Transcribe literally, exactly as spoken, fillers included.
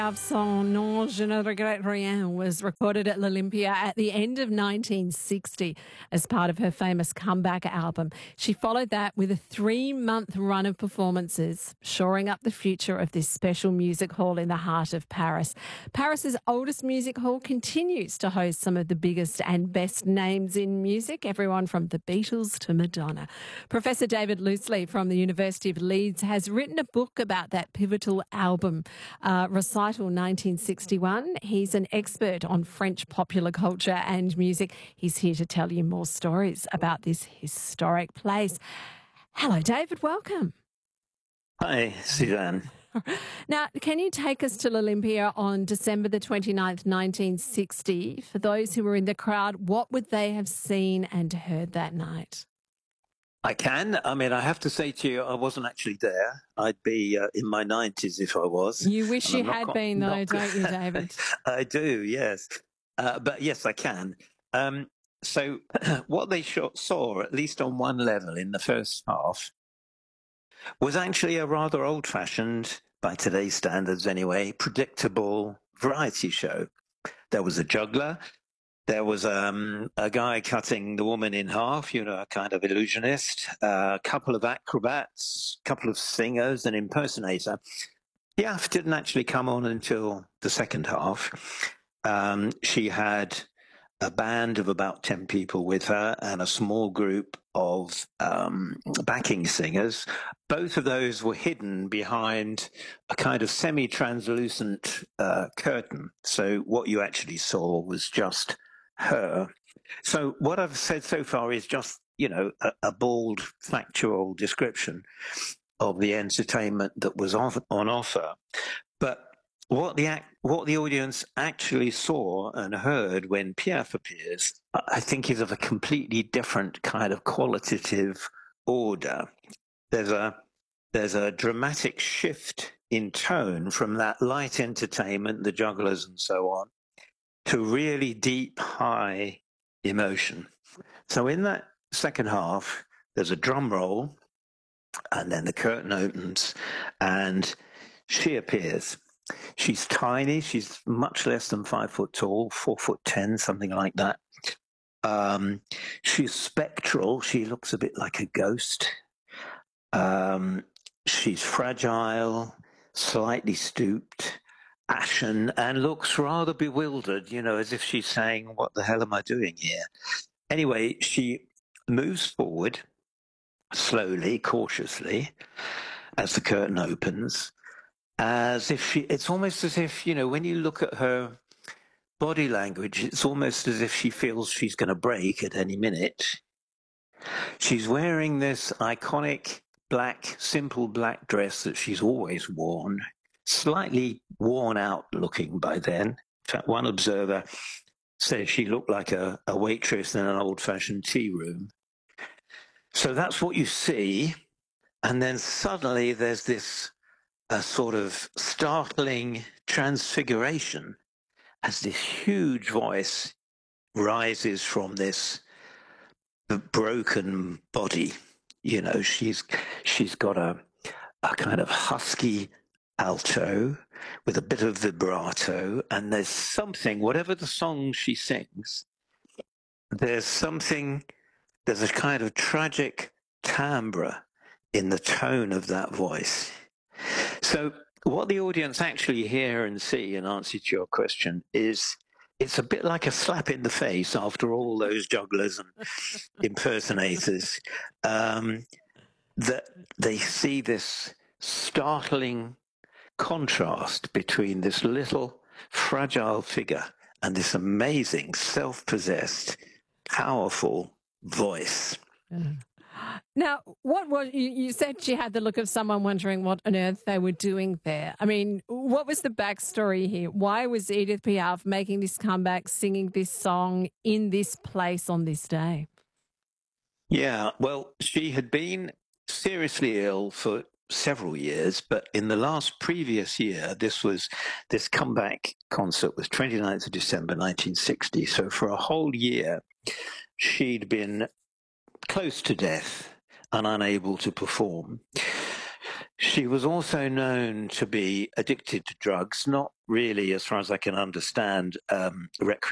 Piaf's song Non, je ne regrette rien was recorded at l'Olympia at the end of nineteen sixty as part of her famous comeback album. She followed that with a three-month run of performances, shoring up the future of this special music hall in the heart of Paris. Paris's oldest music hall continues to host some of the biggest and best names in music, everyone from the Beatles to Madonna. Professor David Loosley from the University of Leeds has written a book about that pivotal album, uh, Recital nineteen sixty-one. He's an expert on French popular culture and music. He's here to tell you more stories about this historic place. Hello, David. Welcome. Hi, Suzanne. Now, can you take us to l'Olympia on December the twenty-ninth, nineteen sixty? For those who were in the crowd, what would they have seen and heard that night? I can. I mean, I have to say to you, I wasn't actually there. I'd be uh, in my nineties if I was. You wish you had not, been, though, not, don't you, David? I do, yes. Uh, but yes, I can. Um, so what they saw, at least on one level in the first half, was actually a rather old-fashioned, by today's standards anyway, predictable variety show. There was a juggler. There was um, a guy cutting the woman in half, you know, a kind of illusionist, uh, a couple of acrobats, a couple of singers, an impersonator. Piaf didn't actually come on until the second half. Um, she had a band of about ten people with her and a small group of um, backing singers. Both of those were hidden behind a kind of semi-translucent uh, curtain. So what you actually saw was just her. So what I've said so far is just, you know, a, a bald, factual description of the entertainment that was on, on offer. But what the act, what the audience actually saw and heard when Piaf appears, I think, is of a completely different kind of qualitative order. There's a there's a dramatic shift in tone from that light entertainment, the jugglers and so on, to really deep, high emotion. So in that second half, there's a drum roll, and then the curtain opens, and she appears. She's tiny. She's much less than five foot tall, four foot ten, something like that. Um, she's spectral. She looks a bit like a ghost. Um, she's fragile, slightly stooped, ashen, and looks rather bewildered, you know, as if she's saying, what the hell am I doing here? Anyway, she moves forward slowly, cautiously, as the curtain opens, as if she, it's almost as if, you know, when you look at her body language, it's almost as if she feels she's going to break at any minute. She's wearing this iconic black, simple black dress that she's always worn, slightly worn out looking by then. In fact, one observer says she looked like a, a waitress in an old-fashioned tea room. So that's what you see. And then suddenly there's this a sort of startling transfiguration as this huge voice rises from this broken body. You know, she's she's got a a kind of husky alto with a bit of vibrato, and there's something, whatever the song she sings, there's something, there's a kind of tragic timbre in the tone of that voice. So what the audience actually hear and see, in answer to your question, is it's a bit like a slap in the face after all those jugglers and impersonators, um, that they see this startling contrast between this little fragile figure and this amazing, self-possessed, powerful voice. Mm. Now, what was you, you said she had the look of someone wondering what on earth they were doing there. I mean, what was the backstory here? Why was Edith Piaf making this comeback, singing this song in this place on this day? Yeah, well, she had been seriously ill for several years, but in the last previous year, this was this comeback concert was twenty-ninth of December nineteen sixty. So for a whole year, she'd been close to death and unable to perform. She was also known to be addicted to drugs, not really, as far as I can understand, um,